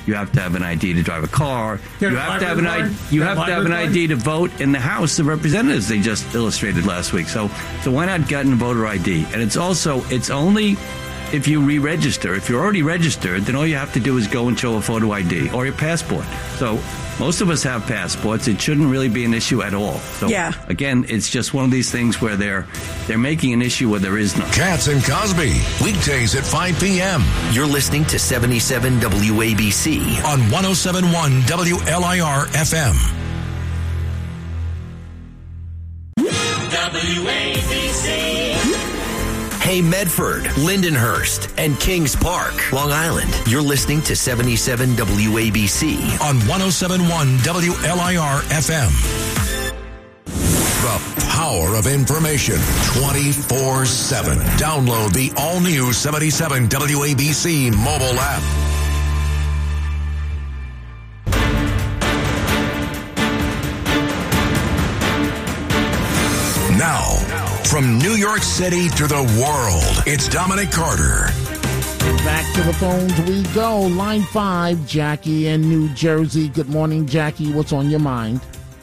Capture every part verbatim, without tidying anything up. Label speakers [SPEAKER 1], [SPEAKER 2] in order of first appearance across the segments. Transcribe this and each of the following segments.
[SPEAKER 1] You have to have an I D to drive a car.
[SPEAKER 2] Get
[SPEAKER 1] you
[SPEAKER 2] a
[SPEAKER 1] have to have an I D.
[SPEAKER 2] card?
[SPEAKER 1] You
[SPEAKER 2] Get a
[SPEAKER 1] have to have an
[SPEAKER 2] library
[SPEAKER 1] I D to vote in the House of Representatives. They just illustrated last week. So, so why not get a voter I D? And it's also it's only if you re-register. If you're already registered, then all you have to do is go and show a photo I D or your passport. So most of us have passports. It shouldn't really be an issue at all. So
[SPEAKER 3] yeah.
[SPEAKER 1] again, it's just one of these things where they're they're making an issue where there is none.
[SPEAKER 4] Katz and Cosby, weekdays at five p.m.
[SPEAKER 5] You're listening to seventy-seven W A B C
[SPEAKER 4] on one oh seven point one W L I R F M.
[SPEAKER 5] W A B C. Hey Medford, Lindenhurst, and Kings Park, Long Island. You're listening to seventy-seven W A B C
[SPEAKER 4] on one oh seven point one W L I R F M. The power of information twenty-four seven. Download the all-new seventy-seven W A B C mobile app. Now, from New York City to the world, it's Dominic Carter.
[SPEAKER 6] Back to the phones we go. Line five, Jackie in New Jersey. Good morning, Jackie. What's on your mind?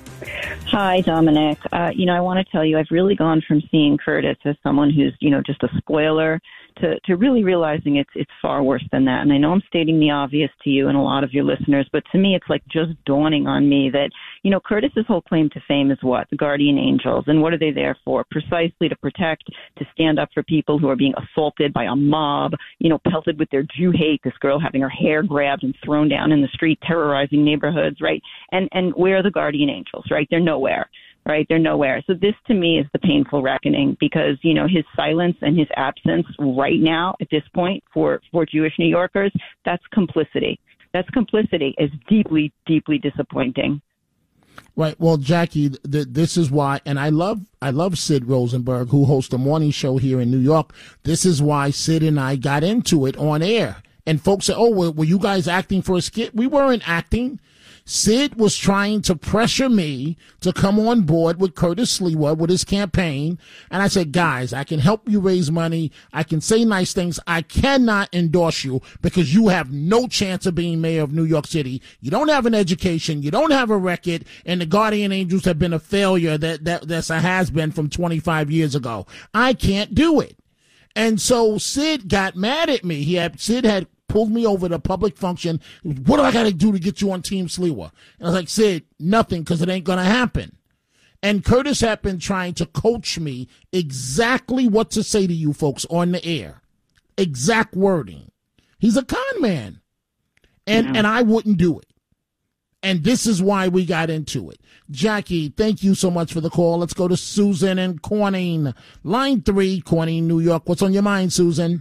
[SPEAKER 7] Hi, Dominic. Uh, you know, I want to tell you, I've really gone from seeing Curtis as someone who's, you know, just a spoiler to, to really realizing it's it's far worse than that. And I know I'm stating the obvious to you and a lot of your listeners, but to me, it's like just dawning on me that, you know, Curtis's whole claim to fame is what? The guardian angels. And what are they there for? Precisely to protect, to stand up for people who are being assaulted by a mob, you know, pelted with their Jew hate, this girl having her hair grabbed and thrown down in the street, terrorizing neighborhoods, right? And, and where are the guardian angels, right? They're nowhere. Right. They're nowhere. So this to me is the painful reckoning because, you know, his silence and his absence right now at this point for, for Jewish New Yorkers, that's complicity. That's complicity is deeply, deeply disappointing.
[SPEAKER 6] Right. Well, Jackie, th- this is why. And I love I love Sid Rosenberg, who hosts a morning show here in New York. This is why Sid and I got into it on air. And folks say, oh, were, were you guys acting for a skit? We weren't acting. Sid was trying to pressure me to come on board with Curtis Sliwa with his campaign. And I said, guys, I can help you raise money. I can say nice things. I cannot endorse you because you have no chance of being mayor of New York City. You don't have an education. You don't have a record. And the Guardian Angels have been a failure that, that that's a has-been from twenty-five years ago. I can't do it. And so Sid got mad at me. He had, Sid had pulled me over to a public function. What do I got to do to get you on Team Sliwa? And I was like, Sid, nothing, because it ain't going to happen. And Curtis had been trying to coach me exactly what to say to you folks on the air. Exact wording. He's a con man. And, yeah. and I wouldn't do it. And this is why we got into it. Jackie, thank you so much for the call. Let's go to Susan in Corning. Line three, Corning, New York. What's on your mind, Susan?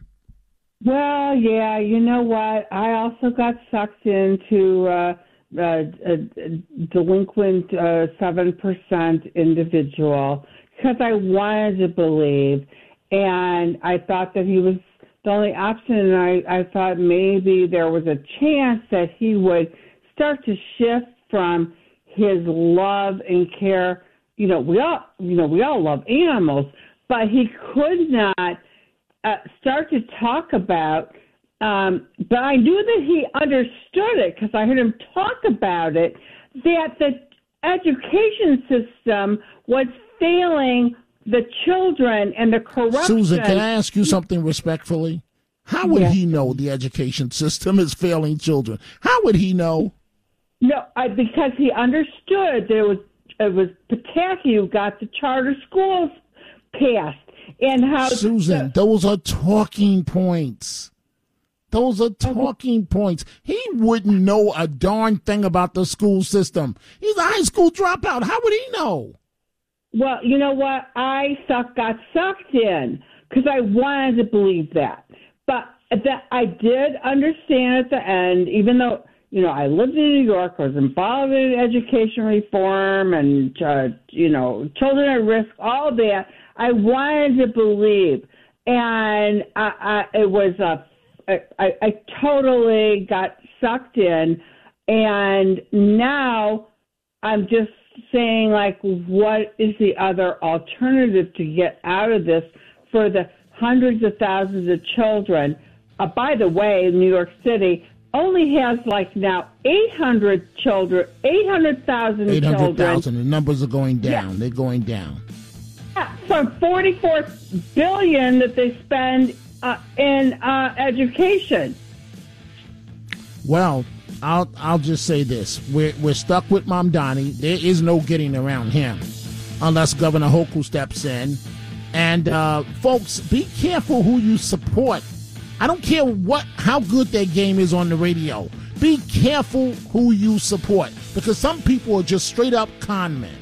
[SPEAKER 8] Well, yeah, you know what? I also got sucked into uh, uh, a delinquent uh, seven percent individual because I wanted to believe, and I thought that he was the only option, and I, I thought maybe there was a chance that he would start to shift from his love and care. You know, we all, you know, we all love animals, but he could not Uh, start to talk about, um, but I knew that he understood it because I heard him talk about it, that the education system was failing the children and the corruption.
[SPEAKER 6] Susan, can I ask you something respectfully? How would
[SPEAKER 8] yes.
[SPEAKER 6] he know the education system is failing children? How would he know?
[SPEAKER 8] No, I, because he understood that it was, it was Pataki who got the charter schools passed. And how
[SPEAKER 6] Susan, the, those are talking points. Those are talking okay. points. He wouldn't know a darn thing about the school system. He's a high school dropout. How would he know?
[SPEAKER 8] Well, you know what? I suck, got sucked in because I wanted to believe that. But that I did understand at the end, even though, you know, I lived in New York, I was involved in education reform and, uh, you know, children at risk, all that. I wanted to believe, and I, I, it was a, I, I totally got sucked in, and now I'm just saying, like, what is the other alternative to get out of this for the hundreds of thousands of children? Uh, by the way, in New York City, only has like now eight hundred children, eight hundred thousand children.
[SPEAKER 6] eight hundred thousand. The numbers are going down.
[SPEAKER 8] Yeah.
[SPEAKER 6] They're going down.
[SPEAKER 8] Yeah, from forty-four billion dollars that they spend uh, in uh, education.
[SPEAKER 6] Well, I'll I'll just say this: we're we're stuck with Mamdani. There is no getting around him, unless Governor Hochul steps in. And uh, folks, be careful who you support. I don't care what how good their game is on the radio. Be careful who you support, because some people are just straight up con men.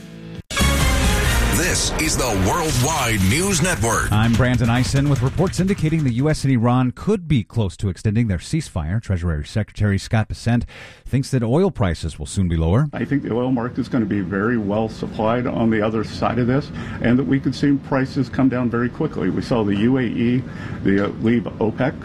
[SPEAKER 4] This is the Worldwide News Network.
[SPEAKER 2] I'm Brandon Eisen with reports indicating the U S and Iran could be close to extending their ceasefire. Treasury Secretary Scott Bessent thinks that oil prices will soon be lower.
[SPEAKER 3] I think the oil market is going to be very well supplied on the other side of this, and that we could see prices come down very quickly. We saw the U A E the, uh, leave OPEC.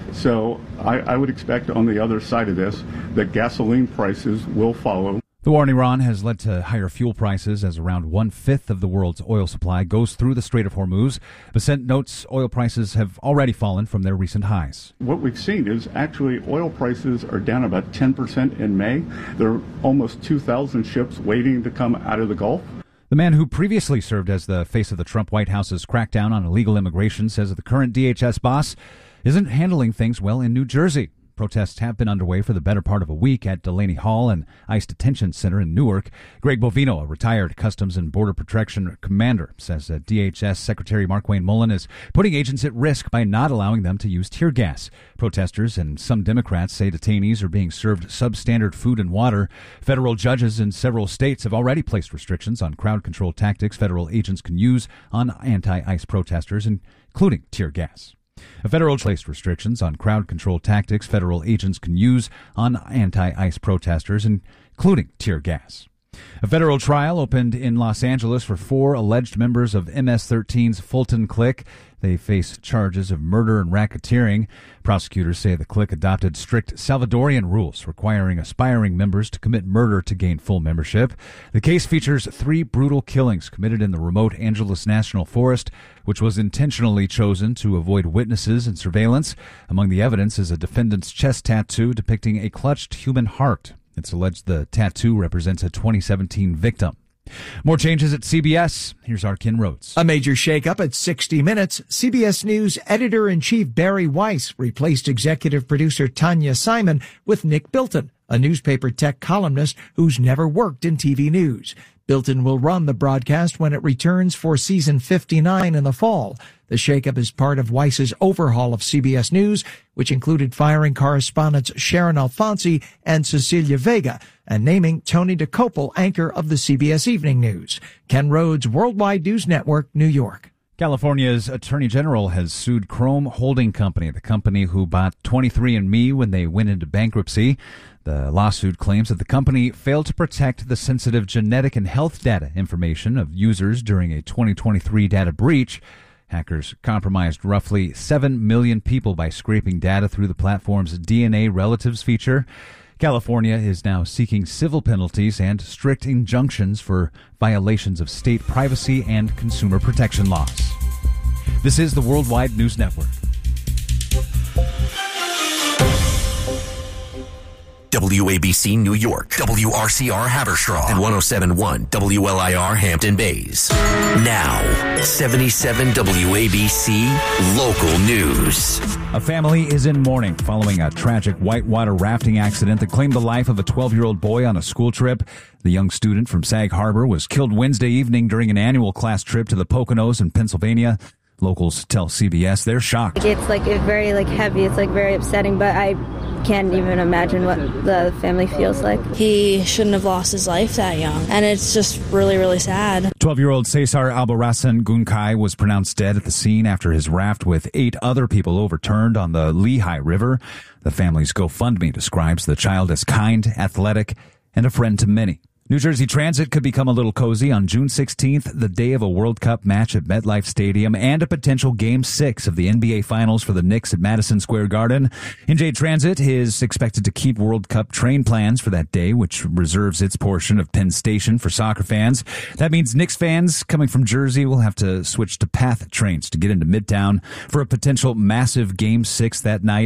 [SPEAKER 3] So I, I would expect on the other side of this that gasoline prices will follow.
[SPEAKER 2] The war in Iran has led to higher fuel prices as around one-fifth of the world's oil supply goes through the Strait of Hormuz. Bessent notes oil prices have already fallen from their recent highs.
[SPEAKER 3] What we've seen is actually oil prices are down about ten percent in May. There are almost two thousand ships waiting to come out of the Gulf.
[SPEAKER 2] The man who previously served as the face of the Trump White House's crackdown on illegal immigration says that the current D H S boss isn't handling things well in New Jersey. Protests have been underway for the better part of a week at Delaney Hall and ICE Detention Center in Newark. Greg Bovino, a retired Customs and Border Protection commander, says that D H S Secretary Markwayne Mullin is putting agents at risk by not allowing them to use tear gas. Protesters and some Democrats say detainees are being served substandard food and water. Federal judges in several states have already placed restrictions on crowd control tactics federal agents can use on anti-ICE protesters, including tear gas. A federal placed restrictions on crowd control tactics federal agents can use on anti-ICE protesters, including tear gas. A federal trial opened in Los Angeles for four alleged members of M S thirteen's Fulton Clique. They face charges of murder and racketeering. Prosecutors say the clique adopted strict Salvadorian rules requiring aspiring members to commit murder to gain full membership. The case features three brutal killings committed in the remote Angeles National Forest, which was intentionally chosen to avoid witnesses and surveillance. Among the evidence is a defendant's chest tattoo depicting a clutched human heart. It's alleged the tattoo represents a twenty seventeen victim. More changes at C B S. Here's our Ken Rhodes.
[SPEAKER 9] A major shakeup at sixty minutes. C B S News editor-in-chief Barry Weiss replaced executive producer Tanya Simon with Nick Bilton, a newspaper tech columnist who's never worked in T V news. Bilton will run the broadcast when it returns for season fifty-nine in the fall. The shakeup is part of Weiss's overhaul of C B S News, which included firing correspondents Sharon Alfonsi and Cecilia Vega and naming Tony DeCopel anchor of the C B S Evening News. Ken Rhodes, Worldwide News Network, New York.
[SPEAKER 2] California's Attorney General has sued Chrome Holding Company, the company who bought twenty-three and me when they went into bankruptcy. The lawsuit claims that the company failed to protect the sensitive genetic and health data information of users during a twenty twenty-three data breach. Hackers compromised roughly seven million people by scraping data through the platform's D N A relatives feature. California is now seeking civil penalties and strict injunctions for violations of state privacy and consumer protection laws. This is the Worldwide News Network.
[SPEAKER 5] W A B C New York, W R C R Haverstraw, and one oh seven point one W L I R Hampton Bays. Now, seventy-seven W A B C Local News.
[SPEAKER 2] A family is in mourning following a tragic whitewater rafting accident that claimed the life of a twelve-year-old boy on a school trip. The young student from Sag Harbor was killed Wednesday evening during an annual class trip to the Poconos in Pennsylvania. Locals tell C B S they're shocked.
[SPEAKER 10] It's like very like heavy. It's like very upsetting, but I can't even imagine what the family feels like.
[SPEAKER 11] He shouldn't have lost his life that young, and it's just really, really sad.
[SPEAKER 2] twelve-year-old Cesar Albarracin Guncay was pronounced dead at the scene after his raft with eight other people overturned on the Lehigh River. The family's GoFundMe describes the child as kind, athletic, and a friend to many. New Jersey Transit could become a little cozy on June sixteenth, the day of a World Cup match at MetLife Stadium and a potential Game six of the N B A Finals for the Knicks at Madison Square Garden. N J Transit is expected to keep World Cup train plans for that day, which reserves its portion of Penn Station for soccer fans. That means Knicks fans coming from Jersey will have to switch to PATH trains to get into Midtown for a potential massive Game six that night.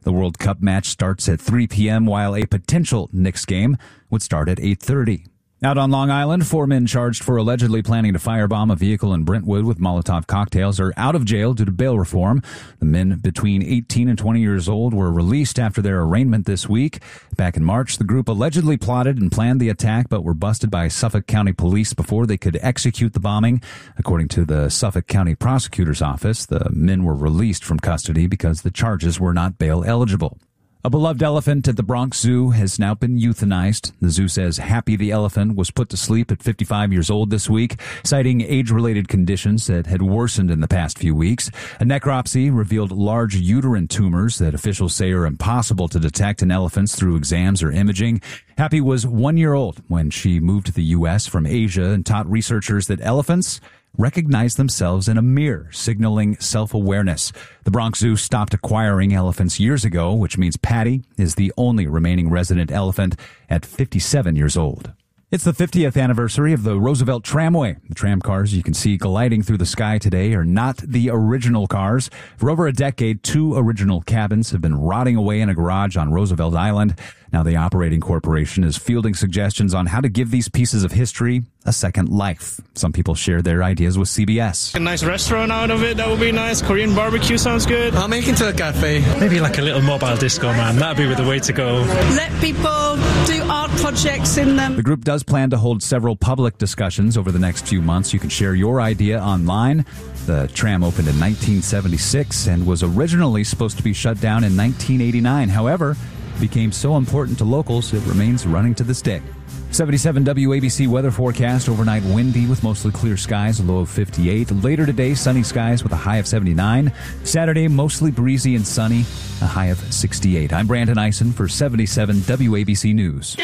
[SPEAKER 2] The World Cup match starts at three p.m., while a potential Knicks game would start at eight thirty. Out on Long Island, four men charged for allegedly planning to firebomb a vehicle in Brentwood with Molotov cocktails are out of jail due to bail reform. The men between eighteen and twenty years old were released after their arraignment this week. Back in March, the group allegedly plotted and planned the attack, but were busted by Suffolk County Police before they could execute the bombing. According to the Suffolk County Prosecutor's Office, the men were released from custody because the charges were not bail eligible. A beloved elephant at the Bronx Zoo has now been euthanized. The zoo says Happy the elephant was put to sleep at fifty-five years old this week, citing age-related conditions that had worsened in the past few weeks. A necropsy revealed large uterine tumors that officials say are impossible to detect in elephants through exams or imaging. Happy was one year old when she moved to the U S from Asia and taught researchers that elephants recognize themselves in a mirror, signaling self-awareness. The Bronx Zoo stopped acquiring elephants years ago, which means Patty is the only remaining resident elephant at fifty-seven years old. It's the fiftieth anniversary of the Roosevelt Tramway. The tram cars you can see gliding through the sky today are not the original cars. For over a decade, two original cabins have been rotting away in a garage on Roosevelt Island. Now the operating corporation is fielding suggestions on how to give these pieces of history a second life. Some people share their ideas with C B S.
[SPEAKER 12] A nice restaurant out of it, that would be nice. Korean barbecue sounds good.
[SPEAKER 13] I'll make it to a cafe.
[SPEAKER 14] Maybe like a little mobile disco, man. That'd be the way to go.
[SPEAKER 15] Let people do art projects in them.
[SPEAKER 2] The group does plan to hold several public discussions over the next few months. You can share your idea online. The tram opened in nineteen seventy-six and was originally supposed to be shut down in nineteen eighty-nine. However, it became so important to locals, it remains running to this day. seventy-seven W A B C weather forecast. Overnight windy with mostly clear skies, a low of fifty-eight. Later today, sunny skies with a high of seventy-nine. Saturday, mostly breezy and sunny, a high of sixty-eight. I'm Brandon Eisen for seventy-seven W A B C News.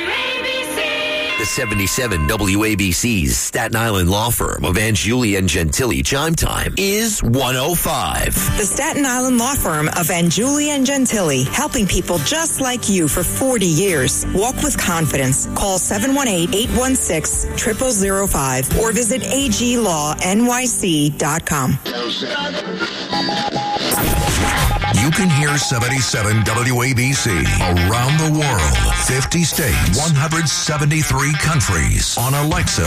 [SPEAKER 5] The seventy-seven W A B C's Staten Island law firm of Angeli and Gentili chime time is one oh five.
[SPEAKER 16] The Staten Island law firm of Angeli and Gentili, helping people just like you for forty years. Walk with confidence. Call seven one eight, eight one six, zero zero zero five or visit a g law n y c dot com.
[SPEAKER 4] You can hear seventy-seven W A B C around the world. fifty states, one hundred seventy-three countries on Alexa.